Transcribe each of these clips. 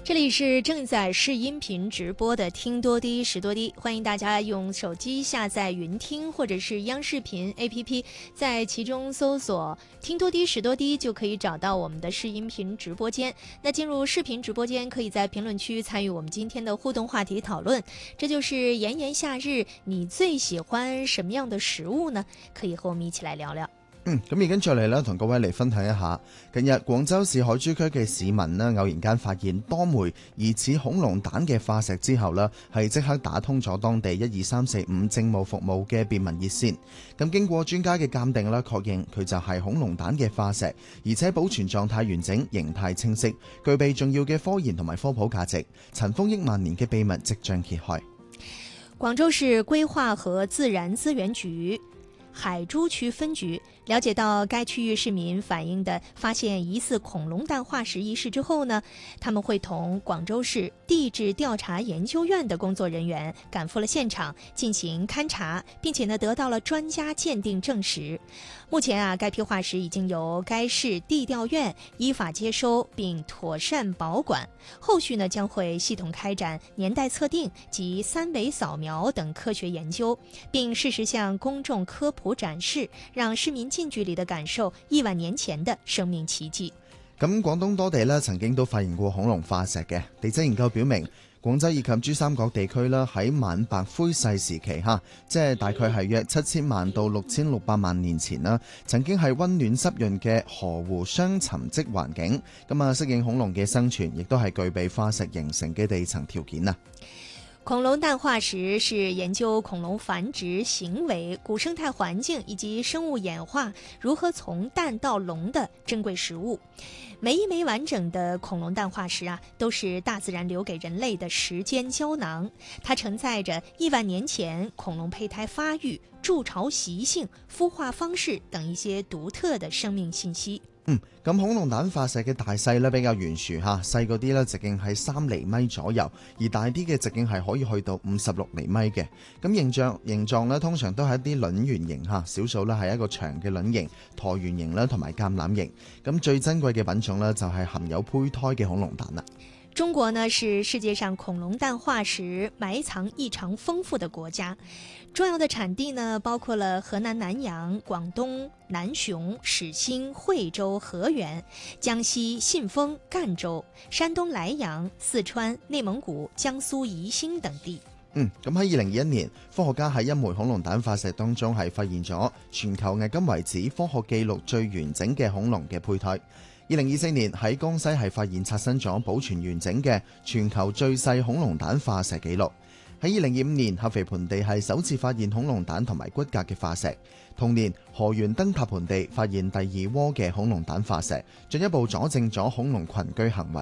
这里是正在试音频直播的听多滴识多滴，欢迎大家用手机下载云听或者是央视频 APP， 在其中搜索听多滴识多滴就可以找到我们的试音频直播间。那进入视频直播间，可以在评论区参与我们今天的互动话题討論，這就是炎炎夏日你最喜歡什麼樣的食物呢？可以和我們一起來聊聊。 咁而跟住嚟咧，同各位嚟分享一下，近日廣州市海珠區嘅市民呢，偶然間發現多枚疑似恐龍蛋嘅化石之後呢，係即刻打通咗當地12345政務服務嘅便民熱線。咁經過專家嘅鑑定啦，確認佢就係恐龍蛋嘅化石，而且保存狀態完整，形態清晰，具備重要嘅科研同埋科普價值。塵封億萬年嘅秘密即將揭開。 廣州市規劃和自然資源局海珠區分局了解到該區域市民反映的發現疑似恐龍蛋化石一事之後呢，他們會同廣州市地質調查研究院的工作人員趕赴了現場進行勘查，並且呢得到了專家鑑定證實。目前該批化石已經由該市地調院依法接收並妥善保管，後續呢將會系統開展年代測定及三維掃描等科學研究，並適時向公眾科普展示，讓市民近距離地感受億萬年前的生命奇蹟。 咁廣東多地咧曾經都發現過恐龍化石嘅，地質研究表明，廣州以及珠三角地區啦，喺晚白灰世時期即係大概係約7000萬到6600萬年前啦，曾經係溫暖濕潤嘅河湖雙沉積環境，適應恐龍嘅生存，亦都係具備化石形成嘅地層條件啊。 恐龍蛋化石是研究恐龍繁殖行為、古生態環境以及生物演化如何從蛋到龍的珍貴實物。每一枚完整的恐龍蛋化石都是大自然留給人類的時間膠囊，它承載着億萬年前恐龍胚胎發育、築巢習性、孵化方式等一些獨特的生命信息。 咁恐龍蛋化石嘅大細咧比較懸殊細嗰啲咧直徑係3厘米左右，而大啲嘅直徑係可以去到56厘米嘅。咁形狀咧通常都係一啲卵圓形少數咧係一個長嘅卵形、橢圓形啦同埋橄欖形。咁最珍貴嘅品種咧就係含有胚胎嘅恐龍蛋啦。 中國呢是世界上恐龍蛋化石埋藏異常豐富的國家，重要的產地呢包括了河南南陽、廣東南雄、始興、惠州、河源、江西信豐、贛州、山東萊陽、四川、內蒙古、江蘇宜興等地。 咁喺2021年，科學家喺一枚恐龍蛋化石當中係發現咗全球迄今為止科學記錄最完整嘅恐龍嘅胚胎。2024年喺江西係發現刷新咗保存完整嘅全球最細恐龍蛋化石紀錄。喺2025年，合肥盆地係首次發現恐龍蛋同埋骨骼嘅化石。同年，河源燈塔盆地發現第2窩嘅恐龍蛋化石，進一步佐證咗恐龍群居行為。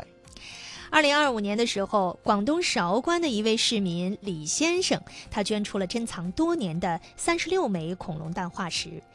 2025年的時候，廣東韶關的一位市民李先生，他捐出了珍藏多年的36枚恐龍蛋化石。